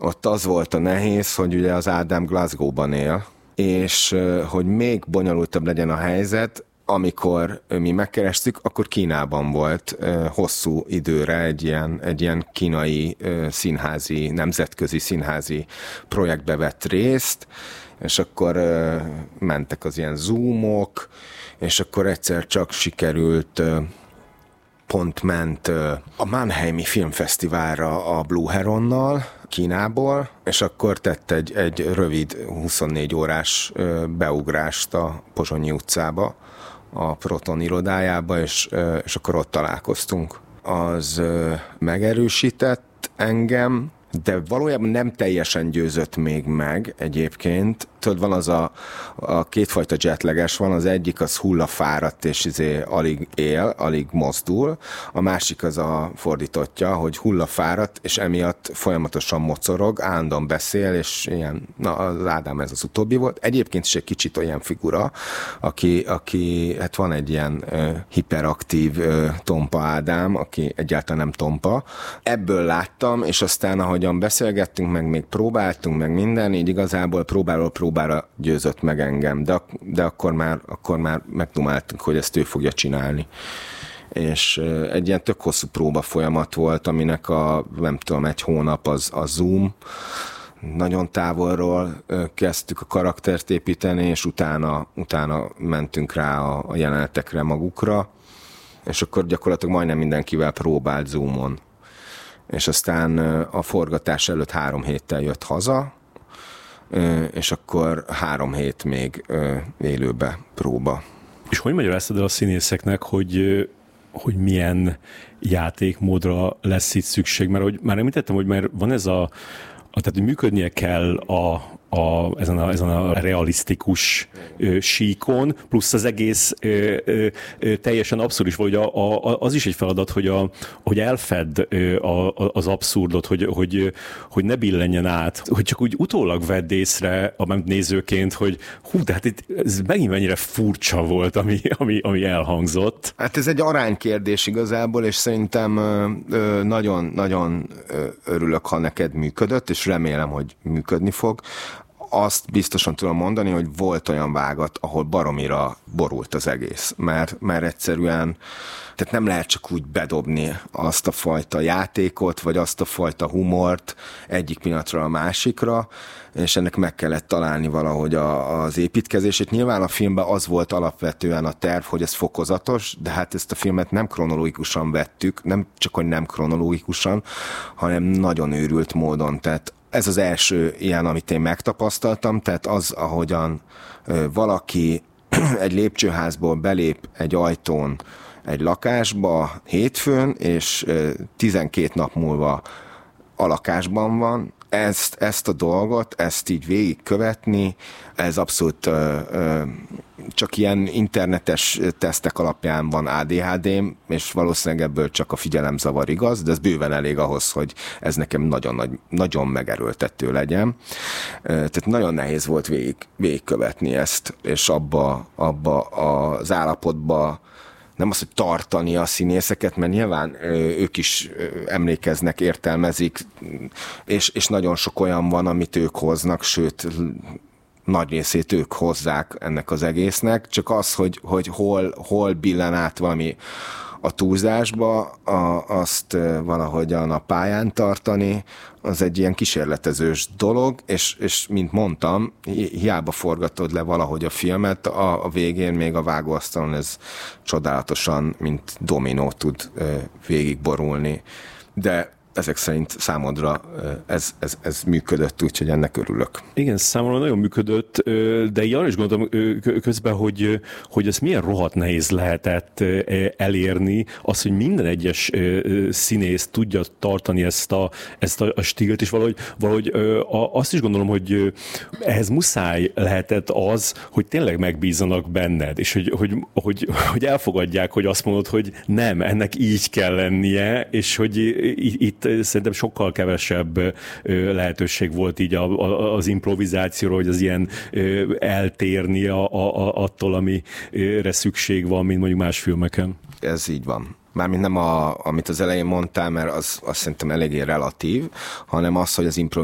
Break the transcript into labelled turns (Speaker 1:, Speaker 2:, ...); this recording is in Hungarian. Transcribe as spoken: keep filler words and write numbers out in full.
Speaker 1: ott az volt a nehéz, hogy ugye az Ádám Glasgow-ban él, és hogy még bonyolultabb legyen a helyzet, amikor mi megkerestük, akkor Kínában volt hosszú időre egy ilyen, egy ilyen kínai színházi, nemzetközi színházi projektbe vett részt, és akkor mentek az ilyen zoomok, és akkor egyszer csak sikerült, pont ment a Mannheimi Filmfesztiválra a Blue Heronnal, Kínából, és akkor tett egy, egy rövid huszonnégy órás beugrást a Pozsonyi utcába, a Proton irodájába, és, és akkor ott találkoztunk. Az megerősített engem, de valójában nem teljesen győzött még meg egyébként. Tudod, van az a, a kétfajta jetlages van, az egyik az hullafáradt, és izé alig él, alig mozdul, a másik az a fordítottja, hogy hullafáradt, és emiatt folyamatosan mocorog, állandóan beszél, és ilyen, na az Ádám ez az utóbbi volt. Egyébként is egy kicsit olyan figura, aki, aki hát van egy ilyen ö, hiperaktív ö, tompa Ádám, aki egyáltalán nem tompa. Ebből láttam, és aztán ahogyan beszélgettünk, meg még próbáltunk, meg minden, így igazából próbálról próbára győzött meg engem, de, de akkor már, akkor már megdumáltunk, hogy ezt ő fogja csinálni. És egy ilyen tök hosszú próba folyamat volt, aminek a, nem tudom, egy hónap az a Zoom, nagyon távolról kezdtük a karaktert építeni, és utána, utána mentünk rá a, a jelenetekre magukra, és akkor gyakorlatilag majdnem mindenkivel próbált Zoomon. És aztán a forgatás előtt három héttel jött haza, és akkor három hét még élőbe próba.
Speaker 2: És hogy magyaráztad el a színészeknek, hogy, hogy milyen játékmódra lesz itt szükség? Mert hogy már említettem, hogy már van ez a, a tehát hogy működnie kell a A, ezen, a, ezen a realisztikus ö, síkon, plusz az egész ö, ö, ö, teljesen abszurd is, vagy a, a, az is egy feladat, hogy, a, hogy elfedd ö, a, az abszurdot, hogy, hogy, hogy ne billenjen át, hogy csak úgy utólag vedd észre a nézőként, hogy hú, de hát itt, ez megint mennyire furcsa volt, ami, ami, ami elhangzott.
Speaker 1: Hát ez egy aránykérdés igazából, és szerintem nagyon-nagyon örülök, ha neked működött, és remélem, hogy működni fog. Azt biztosan tudom mondani, hogy volt olyan vágat, ahol baromira borult az egész, mert, mert egyszerűen tehát nem lehet csak úgy bedobni azt a fajta játékot, vagy azt a fajta humort egyik pillanatra a másikra, és ennek meg kellett találni valahogy a, az építkezését. Nyilván a filmben az volt alapvetően a terv, hogy ez fokozatos, de hát ezt a filmet nem kronológikusan vettük, nem csak, hogy nem kronológikusan, hanem nagyon őrült módon, tehát ez az első ilyen, amit én megtapasztaltam, tehát az, ahogyan ö, valaki egy lépcsőházból belép egy ajtón egy lakásba hétfőn, és ö, tizenkét nap múlva a lakásban van, ezt, ezt a dolgot, ezt így végigkövetni, ez abszolút ö, ö, csak ilyen internetes tesztek alapján van á dé há dém, és valószínűleg ebből csak a figyelemzavar igaz, de ez bőven elég ahhoz, hogy ez nekem nagyon, nagy, nagyon megerőltető legyen. Tehát nagyon nehéz volt végig, végigkövetni ezt, és abba, abba az állapotba nem az, hogy tartani a színészeket, mert nyilván ők is emlékeznek, értelmezik, és, és nagyon sok olyan van, amit ők hoznak, sőt, nagy részét ők hozzák ennek az egésznek, csak az, hogy, hogy hol, hol billen át valami a túlzásba, a, azt valahogyan a pályán tartani, az egy ilyen kísérletezős dolog, és, és mint mondtam, hiába forgatod le valahogy a filmet, a, a végén még a vágóasztalon ez csodálatosan, mint dominó tud végigborulni. De ezek szerint számodra ez, ez, ez működött, úgyhogy ennek örülök.
Speaker 2: Igen, számomra nagyon működött, de így arra is gondoltam közben, hogy, hogy ez milyen rohadt nehéz lehetett elérni, az, hogy minden egyes színész tudja tartani ezt a, ezt a, a stílt, és valahogy, valahogy azt is gondolom, hogy ehhez muszáj lehetett az, hogy tényleg megbízzanak benned, és hogy, hogy, hogy, hogy elfogadják, hogy azt mondod, hogy nem, ennek így kell lennie, és hogy itt szerintem sokkal kevesebb lehetőség volt így a, a, az improvizációról, hogy az ilyen eltérni a, a, attól, amire szükség van, mint mondjuk más filmeken.
Speaker 1: Ez így van. Mármint nem a, amit az elején mondtál, mert az, az szerintem eléggé relatív, hanem az, hogy az improvizáció